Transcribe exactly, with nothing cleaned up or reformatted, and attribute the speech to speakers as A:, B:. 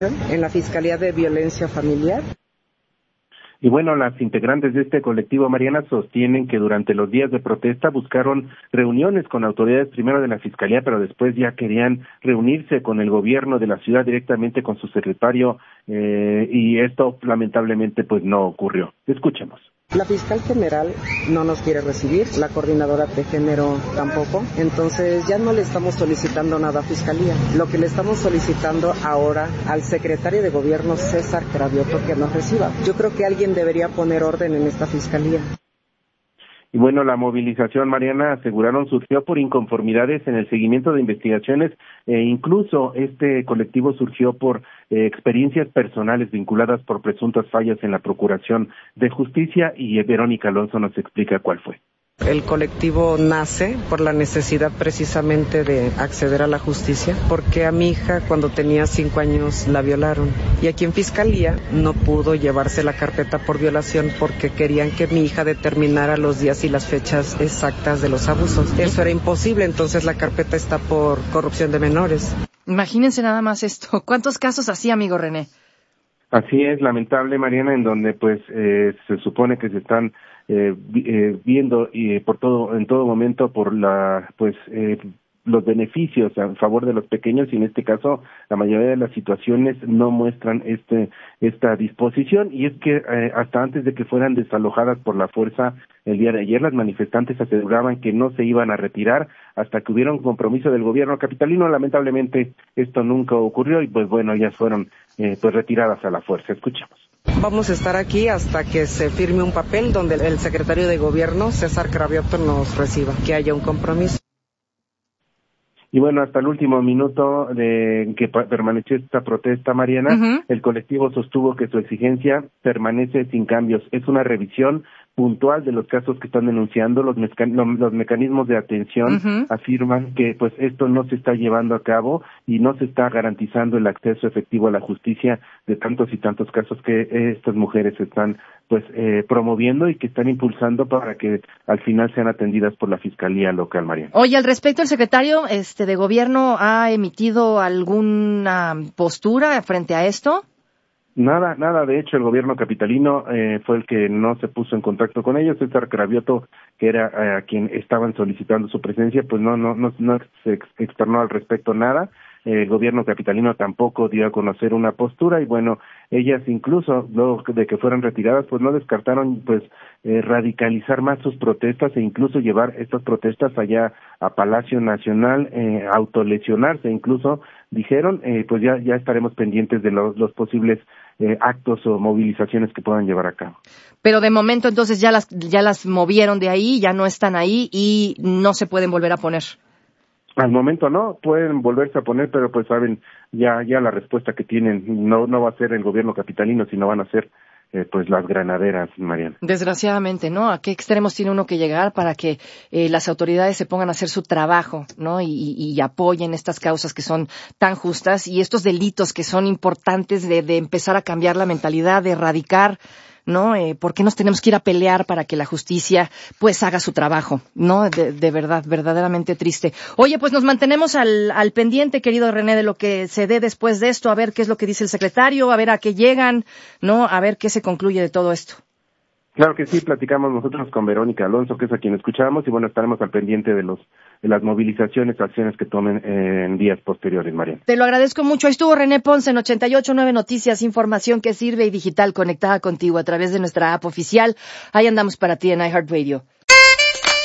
A: en la Fiscalía de Violencia Familiar.
B: Y bueno, las integrantes de este colectivo, Mariana, sostienen que durante los días de protesta buscaron reuniones con autoridades primero de la Fiscalía, pero después ya querían reunirse con el gobierno de la ciudad directamente con su secretario, eh, y esto lamentablemente pues no ocurrió. Escuchemos.
A: La fiscal general no nos quiere recibir, la coordinadora de género tampoco, entonces ya no le estamos solicitando nada a Fiscalía. Lo que le estamos solicitando ahora al secretario de Gobierno, César Cravioto, que nos reciba. Yo creo que alguien debería poner orden en esta Fiscalía.
B: Y bueno, la movilización, Mariana, aseguraron surgió por inconformidades en el seguimiento de investigaciones, e incluso este colectivo surgió por eh, experiencias personales vinculadas por presuntas fallas en la Procuración de Justicia, y Verónica Alonso nos explica cuál fue.
A: El colectivo nace por la necesidad precisamente de acceder a la justicia, porque a mi hija cuando tenía cinco años la violaron y aquí en Fiscalía no pudo llevarse la carpeta por violación porque querían que mi hija determinara los días y las fechas exactas de los abusos. Eso era imposible, entonces la carpeta está por corrupción de menores.
C: Imagínense nada más esto. ¿Cuántos casos así, amigo René?
B: Así es, lamentable, Mariana, en donde pues eh, se supone que se están eh, eh, viendo y eh, por todo en todo momento por la pues eh, los beneficios a favor de los pequeños, y en este caso la mayoría de las situaciones no muestran este esta disposición, y es que eh, hasta antes de que fueran desalojadas por la fuerza el día de ayer, las manifestantes aseguraban que no se iban a retirar hasta que hubiera un compromiso del gobierno capitalino. Lamentablemente esto nunca ocurrió y pues bueno, ya fueron eh, pues retiradas a la fuerza. Escuchamos.
A: Vamos a estar aquí hasta que se firme un papel donde el secretario de Gobierno, César Cravioto, nos reciba, que haya un compromiso.
B: Y bueno, hasta el último minuto de que permaneció esta protesta, Mariana, uh-huh. el colectivo sostuvo que su exigencia permanece sin cambios. Es una revisión puntual de los casos que están denunciando. Los, meca- los mecanismos de atención uh-huh. afirman que pues esto no se está llevando a cabo y no se está garantizando el acceso efectivo a la justicia de tantos y tantos casos que eh, estas mujeres están pues eh, promoviendo y que están impulsando para que al final sean atendidas por la Fiscalía Local, Mariana.
C: Oye, al respecto, el secretario este de Gobierno ha emitido alguna postura frente a esto.
B: Nada, nada, de hecho el gobierno capitalino eh, fue el que no se puso en contacto con ellos. César Cravioto, que era a eh, quien estaban solicitando su presencia, pues no no no, no se ex- externó al respecto nada. El gobierno capitalino tampoco dio a conocer una postura, y bueno, ellas incluso luego de que fueran retiradas pues no descartaron pues eh, radicalizar más sus protestas e incluso llevar estas protestas allá a Palacio Nacional, eh, autolesionarse incluso, dijeron, eh, pues ya ya estaremos pendientes de los, los posibles eh, actos o movilizaciones que puedan llevar a cabo.
C: Pero de momento entonces ya las ya las movieron de ahí, ya no están ahí y no se pueden volver a poner.
B: Al momento no, pueden volverse a poner, pero pues saben ya ya la respuesta que tienen no no va a ser el gobierno capitalino, sino van a ser eh, pues las granaderas, Mariana.
C: Desgraciadamente, ¿no? ¿A qué extremos tiene uno que llegar para que eh, las autoridades se pongan a hacer su trabajo, ¿no? Y, y, y apoyen estas causas que son tan justas y estos delitos que son importantes de, de empezar a cambiar la mentalidad, de erradicar, ¿no? Eh, ¿Por qué nos tenemos que ir a pelear para que la justicia pues haga su trabajo? ¿No? De, de verdad, verdaderamente triste. Oye, pues nos mantenemos al, al pendiente, querido René, de lo que se dé después de esto, a ver qué es lo que dice el secretario, a ver a qué llegan, ¿no? A ver qué se concluye de todo esto.
B: Claro que sí, platicamos nosotros con Verónica Alonso, que es a quien escuchamos, y bueno, estaremos al pendiente de los de las movilizaciones, acciones que tomen eh, en días posteriores, Mariana.
C: Te lo agradezco mucho. Ahí estuvo René Ponce en ochenta y ocho punto nueve Noticias, información que sirve y digital conectada contigo a través de nuestra app oficial. Ahí andamos para ti en iHeartRadio.